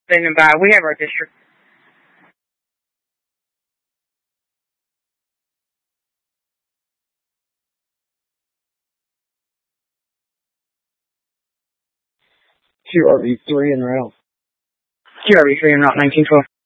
Standing by. We have our district. QRV3 en route. QRV3 en route 1912.